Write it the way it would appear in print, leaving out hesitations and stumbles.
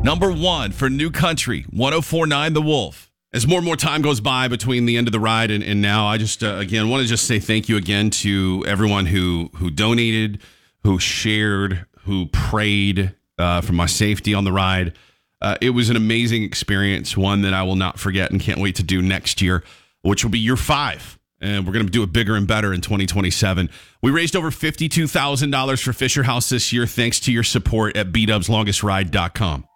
Number 1 for New Country, 104.9 The Wolf. As more and more time goes by between the end of the ride and now, I just, again, want to just say thank you again to everyone who donated, who shared, who prayed for my safety on the ride. It was an amazing experience, one that I will not forget and can't wait to do next year, which will be year 5. And we're going to do it bigger and better in 2027. We raised over $52,000 for Fisher House this year, thanks to your support at bdubslongestride.com.